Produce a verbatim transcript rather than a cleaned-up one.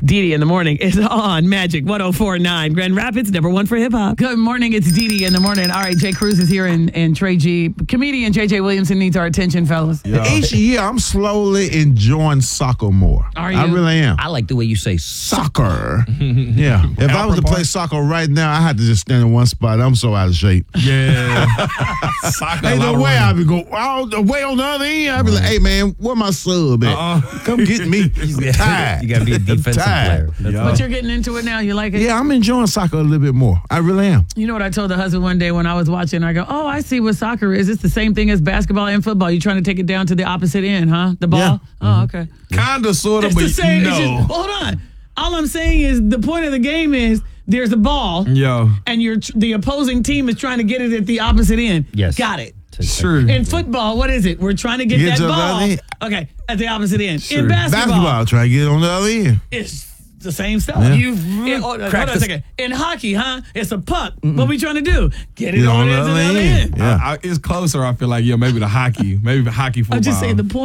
Didi in the morning is on Magic one oh four point nine. Grand Rapids, number one for hip hop. Good morning. It's Didi in the morning. All right, Jay Cruz is here and, and Trey G. Comedian J J Williamson needs our attention, fellas. Yeah. Each year, I'm slowly enjoying soccer more. Are you? I really am. I like the way you say Soccer. Yeah. If I was to play soccer right now, I had to just stand in one spot. I'm so out of shape. Yeah. Soccer. Ain't no way I'd be go all the way on the other end. I'd be like, hey man, where my sub at? Uh-uh. Come get me. I'm tired. You got to be a defensive player. Yeah. But you're getting into it now. You like it? Yeah, I'm enjoying soccer a little bit more. I really am. You know what I told the husband one day when I was watching? I go, oh, I see what soccer is. It's the same thing as basketball and football. You're trying to take it down to the opposite end, huh? The ball? Yeah. Oh, okay. Kind of, sort of, It's but the same. no. It's just, hold on. All I'm saying is the point of the game is there's a ball, Yo. and you're the opposing team is trying to get it at the opposite end. Yes. Got it. Sure. In football, what is it? We're trying to get, Get that to the ball. other end. Okay, at the opposite end. Sure. In basketball, Basketball, try to get on the other end. it's the same stuff. Yeah. You've in, hold, hold on a second. In hockey, huh? It's a puck. What we trying to do? Get it Get on, on the into the other other end. end. Yeah. I, I, it's closer. I feel like, yeah, maybe the hockey, maybe the hockey football. I'm just saying the point.